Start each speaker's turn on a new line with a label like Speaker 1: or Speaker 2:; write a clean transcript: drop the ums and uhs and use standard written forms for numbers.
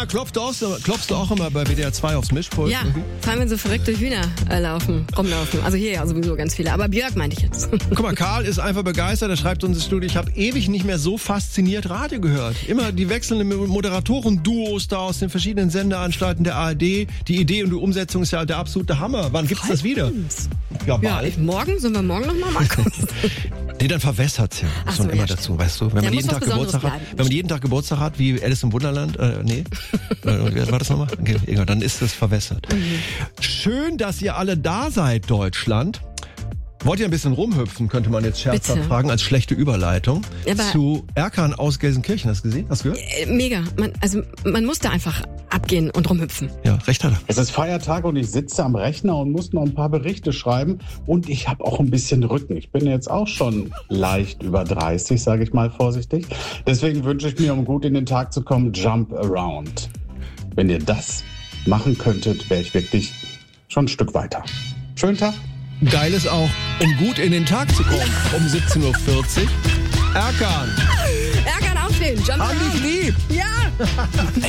Speaker 1: klopfst du auch immer bei WDR 2 aufs Mischpult?
Speaker 2: Ja, vor allem wenn so verrückte Hühner rumlaufen. Also hier ja sowieso ganz viele. Aber Björk meinte ich jetzt.
Speaker 1: Guck mal, Karl ist einfach begeistert. Er schreibt uns ins Studio, ich habe ewig nicht mehr so fasziniert Radio gehört. Immer die wechselnden Moderatoren-Duos da aus den verschiedenen Sendeanstalten der ARD. Die Idee und die Umsetzung ist ja der absolute Hammer. Wann gibt's das wieder?
Speaker 2: Ja, morgen? Sollen wir morgen nochmal machen?
Speaker 1: Nee, dann verwässert's ja. Muss man immer dazu, weißt du? Wenn man jeden Tag Geburtstag hat, wie Alice im Wunderland, nee? Wer war das nochmal? Okay, egal, dann ist es verwässert. Schön, dass ihr alle da seid, Deutschland. Wollt ihr ein bisschen rumhüpfen, könnte man jetzt scherzhaft fragen, als schlechte Überleitung zu Erkan aus Gelsenkirchen. Hast du gesehen? Hast du gehört?
Speaker 2: Mega. Man muss da einfach abgehen und rumhüpfen.
Speaker 1: Ja, recht hat er.
Speaker 3: Es ist Feiertag und ich sitze am Rechner und muss noch ein paar Berichte schreiben. Und ich habe auch ein bisschen Rücken. Ich bin jetzt auch schon leicht über 30, sage ich mal vorsichtig. Deswegen wünsche ich mir, um gut in den Tag zu kommen, Jump Around. Wenn ihr das machen könntet, wäre ich wirklich schon ein Stück weiter. Schönen Tag.
Speaker 1: Geil ist auch, um gut in den Tag zu kommen, um 17.40 Uhr. Erkan
Speaker 2: Aufstehen, Jump
Speaker 1: Hab
Speaker 2: Around.
Speaker 1: dich lieb.
Speaker 2: Ja.